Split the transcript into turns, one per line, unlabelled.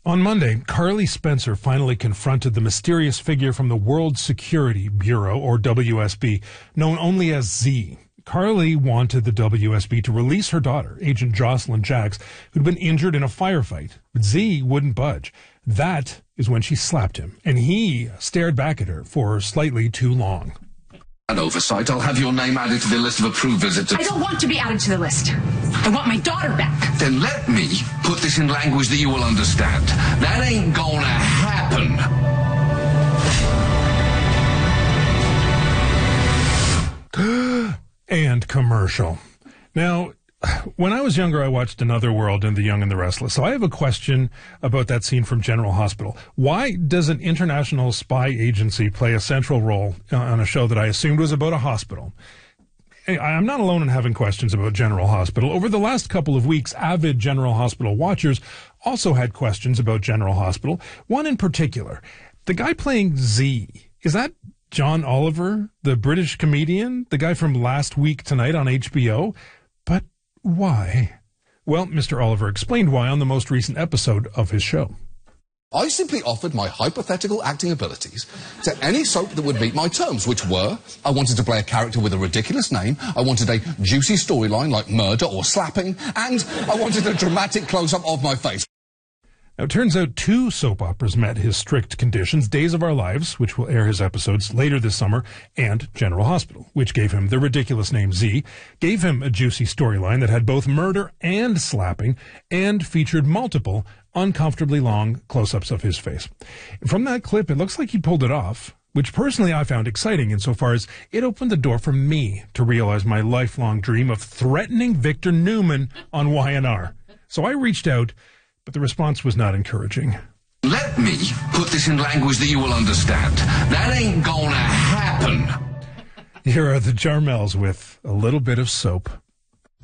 On Monday, Carly Spencer finally confronted the mysterious figure from the World Security Bureau, or WSB, known only as Z. Carly wanted the WSB to release her daughter, Agent Jocelyn Jacks, who'd been injured in a firefight, but Z wouldn't budge. That is when she slapped him, and he stared back at her for slightly too long.
An oversight. I'll have your name added to the list of approved visitors.
I don't want to be added to the list. I want my daughter back.
Then let me put this in language that you will understand. That ain't gonna happen.
And commercial. Now, when I was younger, I watched Another World and The Young and the Restless. So I have a question about that scene from General Hospital. Why does an international spy agency play a central role on a show that I assumed was about a hospital? I'm not alone in having questions about General Hospital. Over the last couple of weeks, avid General Hospital watchers also had questions about General Hospital. One in particular, the guy playing Z, is that John Oliver, the British comedian, the guy from Last Week Tonight on HBO? But why? Well, Mr. Oliver explained why on the most recent episode of his show.
I simply offered my hypothetical acting abilities to any soap that would meet my terms, which were, I wanted to play a character with a ridiculous name, I wanted a juicy storyline like murder or slapping, and I wanted a dramatic close-up of my face.
Now, it turns out 2 soap operas met his strict conditions, Days of Our Lives, which will air his episodes later this summer, and General Hospital, which gave him the ridiculous name Z, gave him a juicy storyline that had both murder and slapping, and featured multiple uncomfortably long close-ups of his face. From that clip, it looks like he pulled it off, which personally I found exciting insofar as it opened the door for me to realize my lifelong dream of threatening Victor Newman on YNR. So I reached out, but the response was not encouraging.
Let me put this in language that you will understand. That ain't gonna happen.
Here are the Jarmels with A Little Bit of Soap.